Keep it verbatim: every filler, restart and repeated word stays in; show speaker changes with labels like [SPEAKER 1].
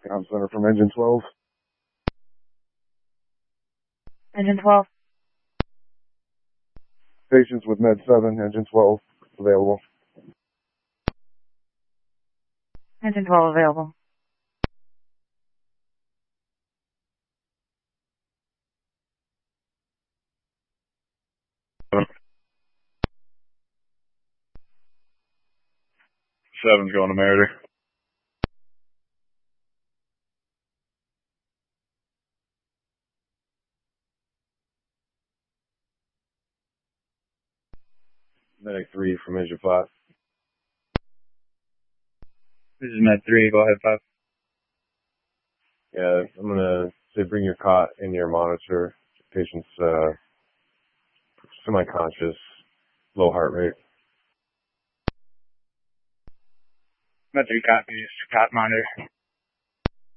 [SPEAKER 1] Com Center from Engine twelve.
[SPEAKER 2] Engine twelve.
[SPEAKER 1] Patients with Med seven, Engine twelve, available.
[SPEAKER 2] Engine twelve available.
[SPEAKER 1] Seven's going to Meritor. Medic three from Engine five.
[SPEAKER 3] This is Med three, go ahead, five.
[SPEAKER 1] Yeah, I'm going to say bring your cot in your monitor. Patient's uh, semi-conscious, low heart rate.
[SPEAKER 3] Med three copies, cot monitor.